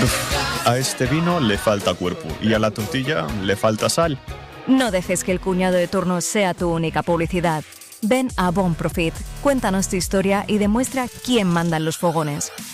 A este vino le falta cuerpo y a la tortilla le falta sal. No dejes que el cuñado de turno sea tu única publicidad. Ven a Bon Profit, cuéntanos tu historia y demuestra quién manda en los fogones.